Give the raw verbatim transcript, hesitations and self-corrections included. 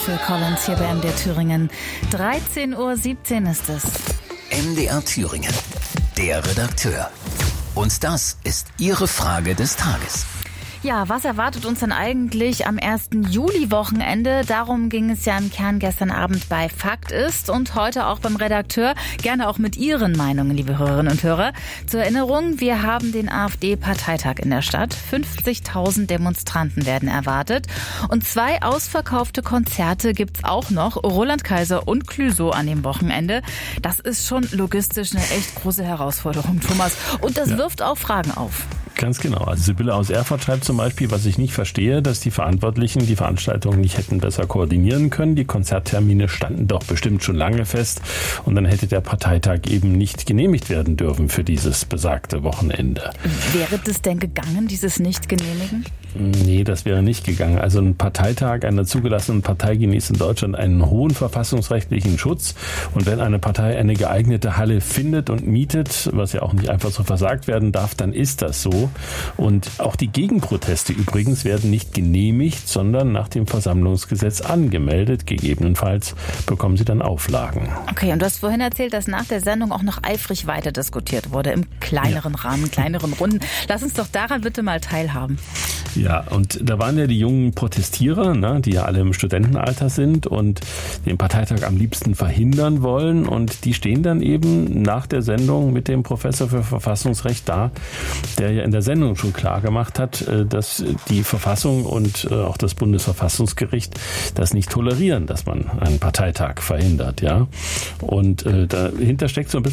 Phil Collins hier bei M D R Thüringen. dreizehn Uhr siebzehn ist es. M D R Thüringen, der Redakteur. Und das ist Ihre Frage des Tages. Ja, was erwartet uns denn eigentlich am ersten Juli-Wochenende? Darum ging es ja im Kern gestern Abend bei Fakt ist und heute auch beim Redakteur. Gerne auch mit Ihren Meinungen, liebe Hörerinnen und Hörer. Zur Erinnerung, wir haben den AfD-Parteitag in der Stadt. fünfzigtausend Demonstranten werden erwartet. Und zwei ausverkaufte Konzerte gibt's auch noch. Roland Kaiser und Clouseau an dem Wochenende. Das ist schon logistisch eine echt große Herausforderung, Thomas. Und das ja. wirft auch Fragen auf. Ganz genau. Also Sibylle aus Erfurt schreibt zum Beispiel, was ich nicht verstehe, dass die Verantwortlichen die Veranstaltungen nicht hätten besser koordinieren können. Die Konzerttermine standen doch bestimmt schon lange fest und dann hätte der Parteitag eben nicht genehmigt werden dürfen für dieses besagte Wochenende. Wäre das denn gegangen, dieses Nicht-Genehmigen? Nee, das wäre nicht gegangen. Also ein Parteitag einer zugelassenen Partei genießt in Deutschland einen hohen verfassungsrechtlichen Schutz. Und wenn eine Partei eine geeignete Halle findet und mietet, was ja auch nicht einfach so versagt werden darf, dann ist das so. Und auch die Gegenproteste übrigens werden nicht genehmigt, sondern nach dem Versammlungsgesetz angemeldet. Gegebenenfalls bekommen sie dann Auflagen. Okay, und du hast vorhin erzählt, dass nach der Sendung auch noch eifrig weiter diskutiert wurde, im kleineren ja. Rahmen, kleineren Runden. Lass uns doch daran bitte mal teilhaben. Ja, und da waren ja die jungen Protestierer, ne, die ja alle im Studentenalter sind und den Parteitag am liebsten verhindern wollen. Und die stehen dann eben nach der Sendung mit dem Professor für Verfassungsrecht da, der ja in der Sendung schon klar gemacht hat, dass die Verfassung und auch das Bundesverfassungsgericht das nicht tolerieren, dass man einen Parteitag verhindert. Ja, und dahinter steckt so ein bisschen